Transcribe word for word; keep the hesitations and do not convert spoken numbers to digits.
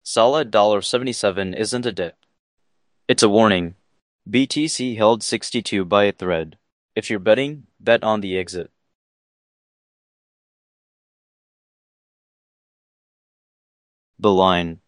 Solid seventy-seven isn't a dip. It's a warning. B T C held sixty-two by a thread. If you're betting, bet on the exit. The line.